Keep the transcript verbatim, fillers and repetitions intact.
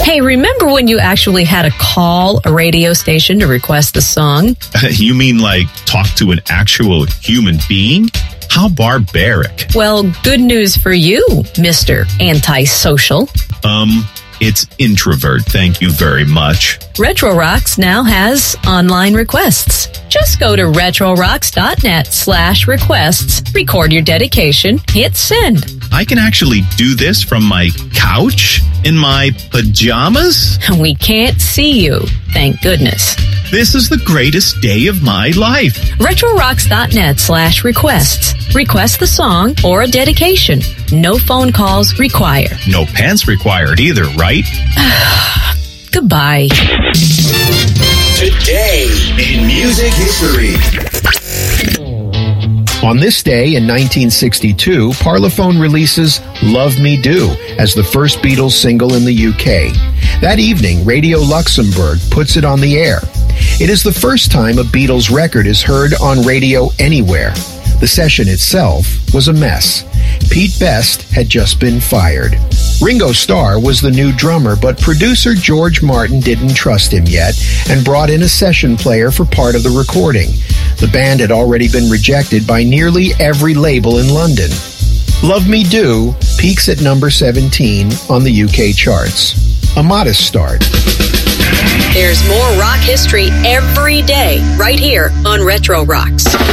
Hey, remember when you actually had to call a radio station to request the song? You mean like talk to an actual human being? How barbaric. Well, good news for you, Mister Antisocial. Um, it's introvert, thank you very much. Retro Rocks now has online requests. Just go to retrorocks.net slash requests, record your dedication, hit send. I can actually do this from my couch in my pajamas? We can't see you, thank goodness. This is the greatest day of my life. retrorocks.net slash requests. Request the song or a dedication. No phone calls required. No pants required either, right? Goodbye. Today in music history. On this day in nineteen sixty-two, Parlophone releases Love Me Do as the first Beatles single in the U K. That evening, Radio Luxembourg puts it on the air. It is the first time a Beatles record is heard on radio anywhere. The session itself was a mess. Pete Best had just been fired. Ringo Starr was the new drummer, but producer George Martin didn't trust him yet and brought in a session player for part of the recording. The band had already been rejected by nearly every label in London. Love Me Do peaks at number seventeen on the U K charts. A modest start. There's more rock history every day right here on Retro Rocks.